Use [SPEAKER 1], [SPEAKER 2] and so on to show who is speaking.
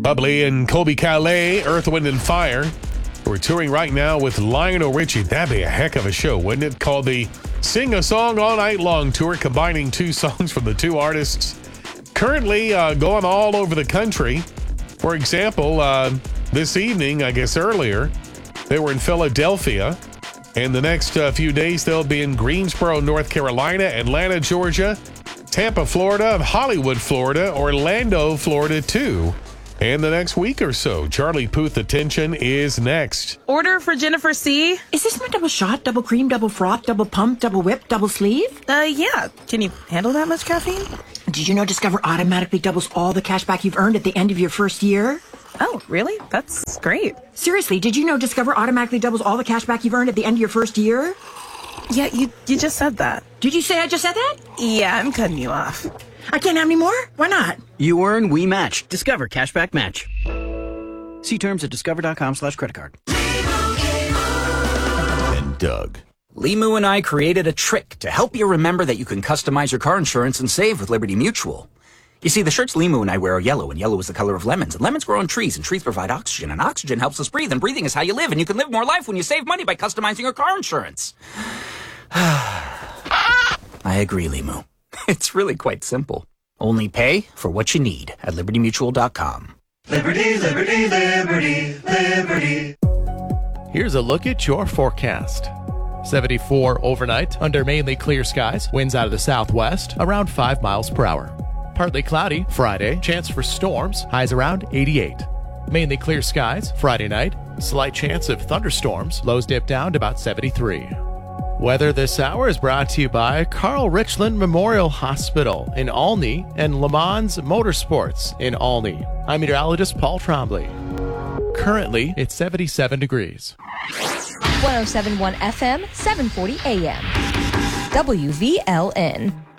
[SPEAKER 1] Bubbly and Colby Calais, Earth, Wind, and Fire. We're touring right now with Lionel Richie. That'd be a heck of a show, wouldn't it? Called the Sing a Song All Night Long Tour, combining two songs from the two artists. Currently going all over the country. For example, this evening, I guess earlier, they were in Philadelphia. And the next few days, they'll be in Greensboro, North Carolina, Atlanta, Georgia, Tampa, Florida, Hollywood, Florida, Orlando, Florida, too. And the next week or so, Charlie Puth Attention is next.
[SPEAKER 2] Order for Jennifer C.
[SPEAKER 3] Is this my double shot, double cream, double froth, double pump, double whip, double sleeve?
[SPEAKER 2] Yeah. Can you handle that much caffeine?
[SPEAKER 3] Did you know Discover automatically doubles all the cash back you've earned at the end of your first year?
[SPEAKER 2] Oh, really? That's great.
[SPEAKER 3] Seriously, did you know Discover automatically doubles all the cash back you've earned at the end of your first year?
[SPEAKER 2] Yeah, you just said that.
[SPEAKER 3] Did you say I just said that?
[SPEAKER 2] Yeah, I'm cutting you off.
[SPEAKER 3] I can't have any more? Why not?
[SPEAKER 4] You earn, we match. Discover Cashback Match. See terms at discover.com/creditcard.
[SPEAKER 1] And Doug.
[SPEAKER 5] Limu and I created a trick to help you remember that you can customize your car insurance and save with Liberty Mutual. You see, the shirts Limu and I wear are yellow, and yellow is the color of lemons. And lemons grow on trees, and trees provide oxygen, and oxygen helps us breathe, and breathing is how you live, and you can live more life when you save money by customizing your car insurance. I agree, Limu. It's really quite simple. Only pay for what you need at libertymutual.com.
[SPEAKER 6] Liberty, liberty, liberty, liberty.
[SPEAKER 7] Here's a look at your forecast. 74 overnight under mainly clear skies. Winds out of the southwest around 5 miles per hour. Partly cloudy Friday. Chance for storms. Highs around 88. Mainly clear skies Friday night. Slight chance of thunderstorms. Lows dip down to about 73. Weather this hour is brought to you by Carl Richland Memorial Hospital in Olney and Le Mans Motorsports in Olney. I'm meteorologist Paul Trombley. Currently, it's 77 degrees.
[SPEAKER 8] 107.1 FM, 740 AM. WVLN.